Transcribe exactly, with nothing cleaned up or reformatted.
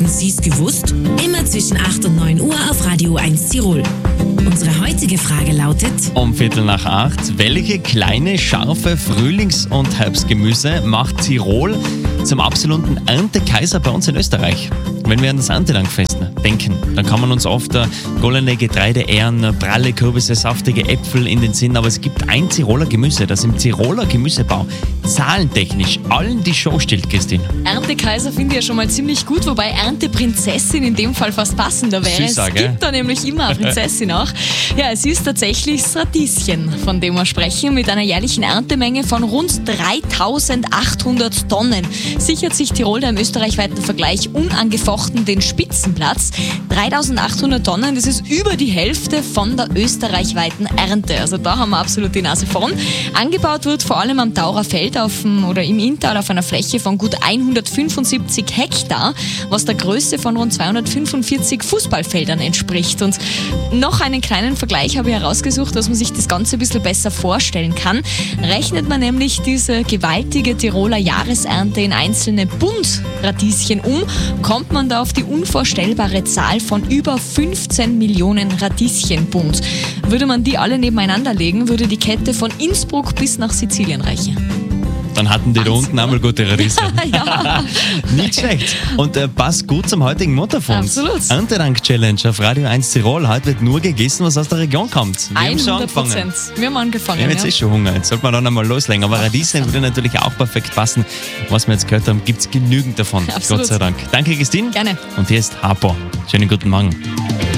Sie es gewusst? Immer zwischen acht und neun Uhr auf Radio eins Tirol. Unsere heutige Frage lautet: Um Viertel nach acht. Welche kleine, scharfe Frühlings- und Herbstgemüse macht Tirol zum absoluten Erntekaiser bei uns in Österreich? Wenn wir an das Erntedankfest denken, dann kann man uns oft äh, goldene Getreideähren, pralle Kürbisse, saftige Äpfel in den Sinn. Aber es gibt ein Tiroler Gemüse, das im Tiroler Gemüsebau zahlentechnisch allen die Show stiehlt, Christine. Erntekaiser finde ich ja schon mal ziemlich gut, wobei Ernteprinzessin in dem Fall fast passender wäre. Süßer, es gell? gibt da nämlich immer eine Prinzessin auch. Ja, es ist tatsächlich das Radieschen, von dem wir sprechen. Mit einer jährlichen Erntemenge von rund dreitausendachthundert Tonnen sichert sich Tirol da im österreichweiten Vergleich unangefochten den Spitzenplatz. dreitausendachthundert Tonnen, das ist über die Hälfte von der österreichweiten Ernte. Also da haben wir absolut die Nase vorn. Angebaut wird vor allem am Taurer Feld auf dem, oder im Inntal auf einer Fläche von gut hundertfünfundsiebzig Hektar, was der Größe von rund zweihundertfünfundvierzig Fußballfeldern entspricht. Und noch einen kleinen Vergleich habe ich herausgesucht, dass man sich das Ganze ein bisschen besser vorstellen kann. Rechnet man nämlich diese gewaltige Tiroler Jahresernte in einzelne Bundradieschen um, kommt man da auf die unvorstellbare Zahl von über fünfzehn Millionen Radieschenbund. Würde man die alle nebeneinander legen, würde die Kette von Innsbruck bis nach Sizilien reichen. Dann hatten die da unten einmal gute Radieschen. Ja. Nicht schlecht. Und äh, passt gut zum heutigen Motto von uns. Absolut. Erntedank-Challenge auf Radio eins Tirol. Heute wird nur gegessen, was aus der Region kommt. Wir haben schon hundert angefangen. Prozent. Wir haben angefangen. Wir haben jetzt ja. eh schon Hunger. Jetzt sollte man dann einmal loslegen. Aber Radieschen würde natürlich auch perfekt passen. Was wir jetzt gehört haben, gibt es genügend davon. Absolut. Gott sei Dank. Danke, Christine. Gerne. Und hier ist Harpo. Schönen guten Morgen.